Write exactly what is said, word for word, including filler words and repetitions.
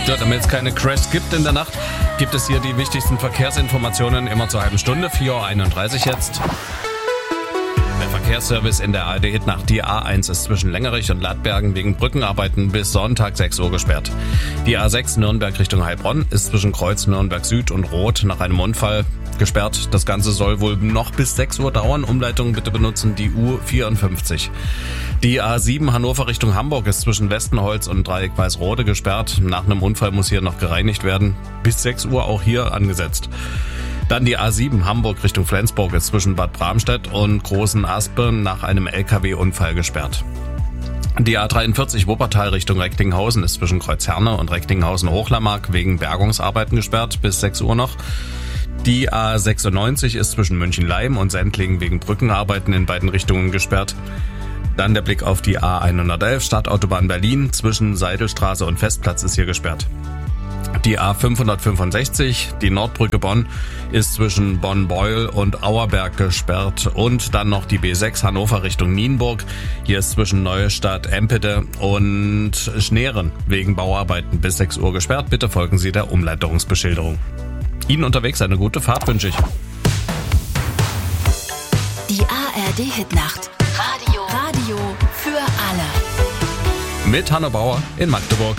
Ja, damit es keine Crashs gibt in der Nacht, gibt es hier die wichtigsten Verkehrsinformationen immer zur halben Stunde, vier Uhr einunddreißig jetzt. Der Verkehrsservice in der A R D-Hitnacht. Die A eins ist zwischen Längerich und Ladbergen wegen Brückenarbeiten bis Sonntag sechs Uhr gesperrt. Die A sechs Nürnberg Richtung Heilbronn ist zwischen Kreuz Nürnberg Süd und Roth nach einem Unfall gesperrt. Das Ganze soll wohl noch bis sechs Uhr dauern. Umleitung bitte benutzen die U vierundfünfzig. Die A sieben Hannover Richtung Hamburg ist zwischen Westenholz und Dreieck Weißrode gesperrt. Nach einem Unfall muss hier noch gereinigt werden. Bis sechs Uhr auch hier angesetzt. Dann die A sieben Hamburg Richtung Flensburg ist zwischen Bad Bramstedt und Großen Aspe nach einem L K W-Unfall gesperrt. Die A dreiundvierzig Wuppertal Richtung Recklinghausen ist zwischen Kreuzherne und Recklinghausen-Hochlammark wegen Bergungsarbeiten gesperrt, bis sechs Uhr noch. Die A sechsundneunzig ist zwischen München-Leim und Sendling wegen Brückenarbeiten in beiden Richtungen gesperrt. Dann der Blick auf die A hundertelf Stadtautobahn Berlin zwischen Seidelstraße und Festplatz ist hier gesperrt. Die A fünfhundertfünfundsechzig, die Nordbrücke Bonn, ist zwischen Bonn-Beuel und Auerberg gesperrt. Und dann noch die B sechs Hannover Richtung Nienburg. Hier ist zwischen Neustadt, Empede und Schneeren wegen Bauarbeiten bis sechs Uhr gesperrt. Bitte folgen Sie der Umleitungsbeschilderung. Ihnen unterwegs eine gute Fahrt wünsche ich. Die A R D-Hitnacht. Radio. Radio für alle. Mit Hanno Bauer in Magdeburg.